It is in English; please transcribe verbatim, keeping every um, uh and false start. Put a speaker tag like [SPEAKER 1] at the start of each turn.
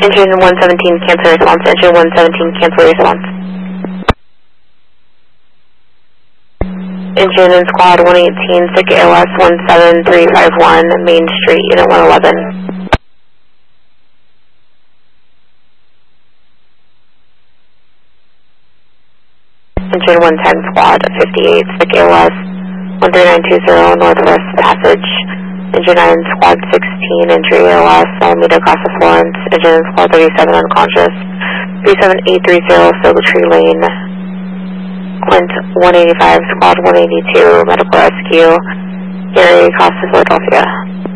[SPEAKER 1] Engine one seventeen, cancel response. Engine one seventeen, cancel response. Engine and squad one eighteen, S I C A L S one seven three five one, Main Street, Unit one eleven. Engine one ten, squad fifty-eight, S I C A L S one three nine two zero, Northwest Passage. Engine nine, squad sixteen, entry A L S, Alameda Casa Florence. Engine squad thirty-seven, unconscious. three seven eight three zero, Silvertree Lane. Quint one eighty-five, squad one eighty-two, medical rescue. Gary, Costa, Philadelphia.